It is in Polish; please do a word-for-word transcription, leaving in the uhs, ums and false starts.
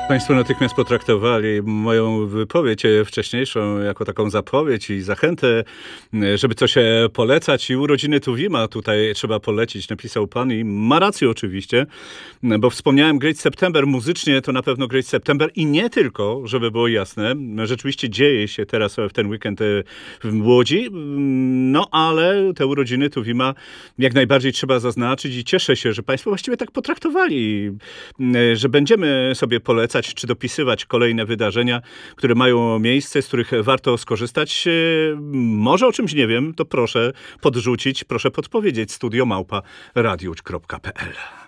Państwo natychmiast potraktowali moją wypowiedź wcześniejszą jako taką zapowiedź i zachętę, żeby coś polecać. I urodziny Tuwima tutaj trzeba polecić, napisał pan i ma rację oczywiście, bo wspomniałem Great September, muzycznie to na pewno Great September i nie tylko, żeby było jasne. Rzeczywiście dzieje się teraz w ten weekend w Łodzi, no ale te urodziny Tuwima jak najbardziej trzeba zaznaczyć i cieszę się, że państwo właściwie tak potraktowali, że będziemy sobie polecać czy dopisywać kolejne wydarzenia, które mają miejsce, z których warto skorzystać. Może o czymś nie wiem, to proszę podrzucić, proszę podpowiedzieć. studio małpa radiuć kropka p l